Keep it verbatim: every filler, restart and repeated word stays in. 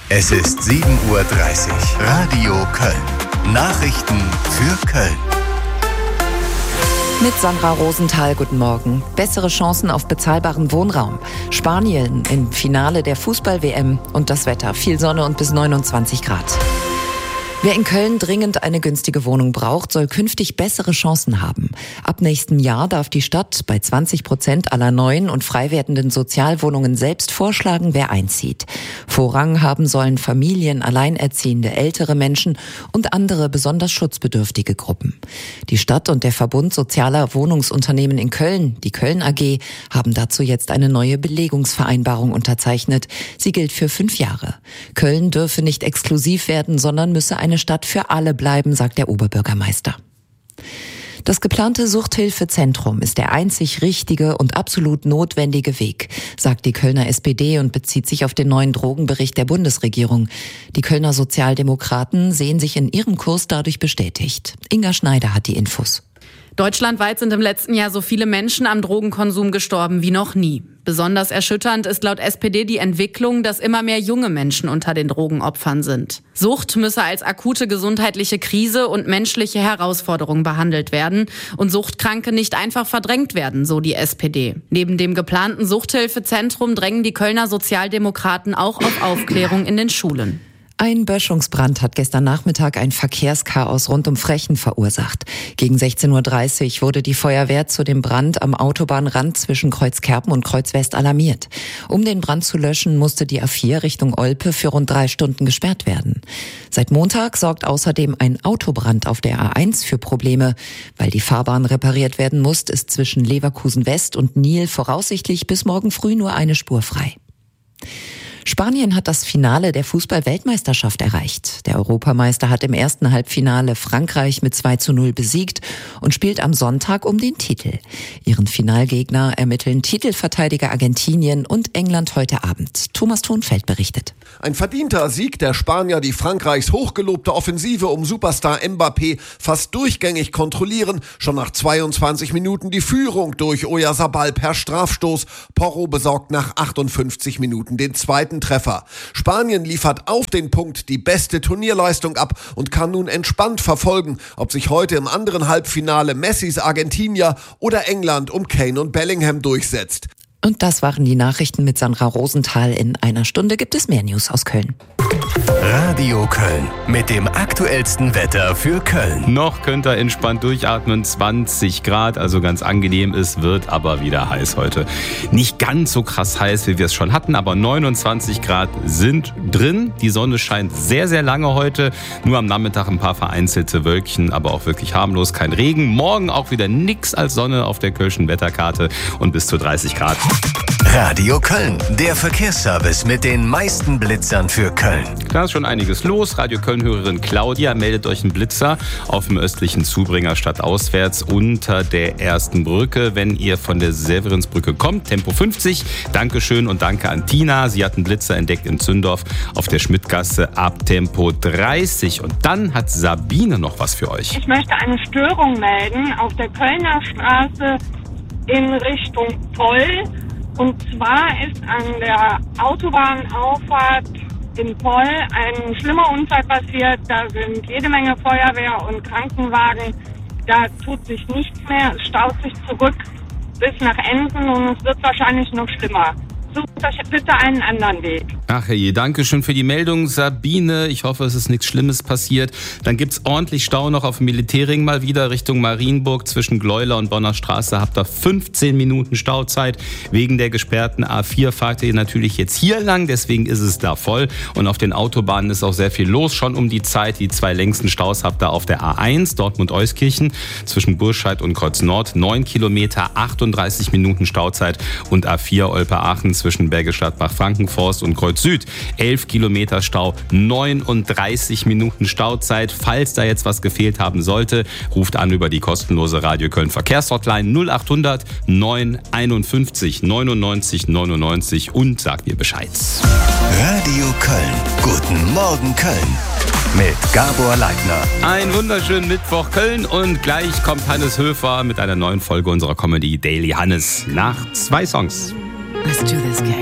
Es ist sieben Uhr dreißig. Radio Köln. Nachrichten für Köln. Mit Sandra Rosenthal, guten Morgen. Bessere Chancen auf bezahlbaren Wohnraum. Spanien im Finale der Fußball-W M und das Wetter. Viel Sonne und bis neunundzwanzig Grad. Wer in Köln dringend eine günstige Wohnung braucht, soll künftig bessere Chancen haben. Ab nächstem Jahr darf die Stadt bei zwanzig Prozent aller neuen und frei werdenden Sozialwohnungen selbst vorschlagen, wer einzieht. Vorrang haben sollen Familien, alleinerziehende, ältere Menschen und andere besonders schutzbedürftige Gruppen. Die Stadt und der Verbund sozialer Wohnungsunternehmen in Köln, die Köln A G, haben dazu jetzt eine neue Belegungsvereinbarung unterzeichnet. Sie gilt für fünf Jahre. Köln dürfe nicht exklusiv werden, sondern müsse ein eine Stadt für alle bleiben, sagt der Oberbürgermeister. Das geplante Suchthilfezentrum ist der einzig richtige und absolut notwendige Weg, sagt die Kölner S P D und bezieht sich auf den neuen Drogenbericht der Bundesregierung. Die Kölner Sozialdemokraten sehen sich in ihrem Kurs dadurch bestätigt. Inga Schneider hat die Infos. Deutschlandweit sind im letzten Jahr so viele Menschen am Drogenkonsum gestorben wie noch nie. Besonders erschütternd ist laut S P D die Entwicklung, dass immer mehr junge Menschen unter den Drogenopfern sind. Sucht müsse als akute gesundheitliche Krise und menschliche Herausforderung behandelt werden und Suchtkranke nicht einfach verdrängt werden, so die S P D. Neben dem geplanten Suchthilfezentrum drängen die Kölner Sozialdemokraten auch auf Aufklärung in den Schulen. Ein Böschungsbrand hat gestern Nachmittag ein Verkehrschaos rund um Frechen verursacht. Gegen sechzehn Uhr dreißig wurde die Feuerwehr zu dem Brand am Autobahnrand zwischen Kreuz Kerpen und Kreuz West alarmiert. Um den Brand zu löschen, musste die A vier Richtung Olpe für rund drei Stunden gesperrt werden. Seit Montag sorgt außerdem ein Autobrand auf der A eins für Probleme. Weil die Fahrbahn repariert werden muss, ist zwischen Leverkusen West und Nil voraussichtlich bis morgen früh nur eine Spur frei. Spanien hat das Finale der Fußball-Weltmeisterschaft erreicht. Der Europameister hat im ersten Halbfinale Frankreich mit zwei zu null besiegt und spielt am Sonntag um den Titel. Ihren Finalgegner ermitteln Titelverteidiger Argentinien und England heute Abend. Thomas Thonfeld berichtet. Ein verdienter Sieg der Spanier, die Frankreichs hochgelobte Offensive um Superstar Mbappé fast durchgängig kontrollieren. Schon nach zweiundzwanzig Minuten die Führung durch Oyarzabal per Strafstoß. Porro besorgt nach achtundfünfzig Minuten den zweiten Treffer. Spanien liefert auf den Punkt die beste Turnierleistung ab und kann nun entspannt verfolgen, ob sich heute im anderen Halbfinale Messis Argentinier oder England um Kane und Bellingham durchsetzt. Und das waren die Nachrichten mit Sandra Rosenthal. In einer Stunde gibt es mehr News aus Köln. Radio Köln mit dem aktuellsten Wetter für Köln. Noch könnt ihr entspannt durchatmen, zwanzig Grad, also ganz angenehm. Es wird aber wieder heiß heute. Nicht ganz so krass heiß, wie wir es schon hatten, aber neunundzwanzig Grad sind drin. Die Sonne scheint sehr, sehr lange heute. Nur am Nachmittag ein paar vereinzelte Wölkchen, aber auch wirklich harmlos, kein Regen. Morgen auch wieder nix als Sonne auf der Kölschen Wetterkarte und bis zu dreißig Grad. Radio Köln, der Verkehrsservice mit den meisten Blitzern für Köln. Da ist schon einiges los. Radio Köln-Hörerin Claudia meldet euch einen Blitzer auf dem östlichen Zubringer stadtauswärts unter der ersten Brücke, wenn ihr von der Severinsbrücke kommt. Tempo fünfzig. Dankeschön und danke an Tina. Sie hat einen Blitzer entdeckt in Zündorf auf der Schmidtgasse ab Tempo dreißig. Und dann hat Sabine noch was für euch. Ich möchte eine Störung melden auf der Kölner Straße in Richtung Poll. Und zwar ist an der Autobahnauffahrt in Poll ein schlimmer Unfall passiert. Da sind jede Menge Feuerwehr und Krankenwagen. Da tut sich nichts mehr. Es staut sich zurück bis nach Emden und es wird wahrscheinlich noch schlimmer. Sucht euch bitte einen anderen Weg. Ach je, danke schön für die Meldung, Sabine. Ich hoffe, es ist nichts Schlimmes passiert. Dann gibt's ordentlich Stau noch auf dem Militärring mal wieder Richtung Marienburg zwischen Gleuler und Bonner Straße. Habt ihr fünfzehn Minuten Stauzeit. Wegen der gesperrten A vier fahrt ihr natürlich jetzt hier lang, deswegen ist es da voll. Und auf den Autobahnen ist auch sehr viel los schon um die Zeit. Die zwei längsten Staus habt ihr auf der A eins, Dortmund-Euskirchen, zwischen Burscheid und Kreuz Nord. neun Kilometer, achtunddreißig Minuten Stauzeit. Und A vier Olpe-Aachen zwischen Bergisch Gladbach-Frankenforst und Kreuz Süd. elf Kilometer Stau, neununddreißig Minuten Stauzeit. Falls da jetzt was gefehlt haben sollte, ruft an über die kostenlose Radio Köln Verkehrshotline null acht hundert neun einundfünfzig neunundneunzig neunundneunzig und sagt ihr Bescheid. Radio Köln. Guten Morgen Köln. Mit Gabor Leitner. Ein wunderschönen Mittwoch Köln und gleich kommt Hannes Höfer mit einer neuen Folge unserer Comedy Daily Hannes nach zwei Songs. Let's do this, gang.